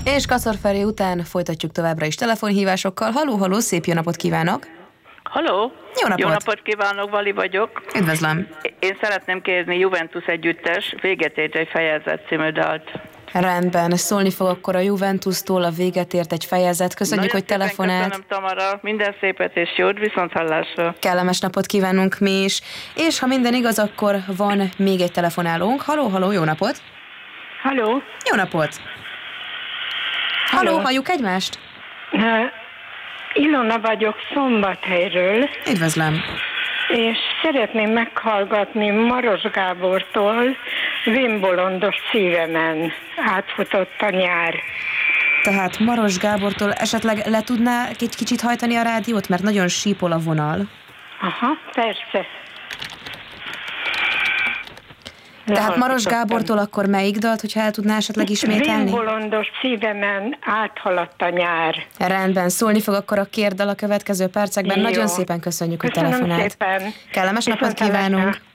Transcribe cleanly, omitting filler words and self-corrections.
És Kaszor Feri után folytatjuk továbbra is telefonhívásokkal. Halló, szép jó napot kívánok! Halló! Jó napot! Jó napot kívánok, Vali vagyok. Üdvözlöm! Én szeretném kérni Juventus együttes Véget ért egy fejezet című dalt. Rendben, szólni fog akkor a Juventustól, a Véget ért egy fejezet. Köszönjük, hogy telefonált. Köszönöm, Tamara. Minden szépet és jót, viszonthallásra. Kellemes napot kívánunk mi is. És ha minden igaz, akkor van még egy telefonálónk. Halló, jó napot! Halló! Jó napot! Halló, halljuk egymást? Ilona vagyok Szombathelyről, Üdvözlöm! és szeretném meghallgatni Maros Gábortól Vénbolondos szívemen átfutott a nyár. Tehát Maros Gábortól esetleg le tudná egy kicsit hajtani a rádiót, mert nagyon sípol a vonal. Aha, persze. Tehát Maros Gábortól akkor melyik dalt, hogyha el tudná esetleg ismételni? Vénbolondos szívemen áthaladt a nyár. Rendben, szólni fog akkor a kérdal a következő percekben. Jó. Nagyon szépen köszönjük, hogy Köszönöm telefonált. szépen. Kellemes napot kívánunk!